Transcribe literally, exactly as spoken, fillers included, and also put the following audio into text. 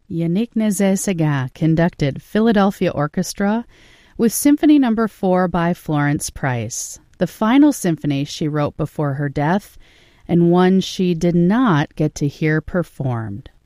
Yannick Nézet-Séguin conducted Philadelphia Orchestra with Symphony Number four by Florence Price, the final symphony she wrote before her death, and one she did not get to hear performed.